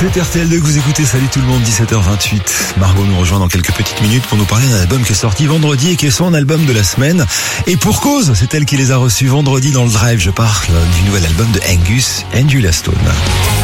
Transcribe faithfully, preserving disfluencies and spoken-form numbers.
C'est R T L deux que vous écoutez, salut tout le monde, dix-sept heures vingt-huit. Margot nous rejoint dans quelques petites minutes pour nous parler d'un album qui est sorti vendredi et qui est son album de la semaine. Et pour cause, c'est elle qui les a reçus vendredi dans le Drive. Je parle du nouvel album de Angus and Julia Stone.